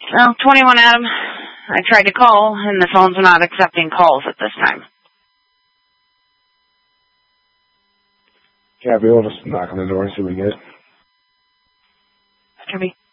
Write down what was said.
Well, 21 Adam. I tried to call, and the phones are not accepting calls at this time. Gabby, we'll just knock on the door and see what we get. Kirby.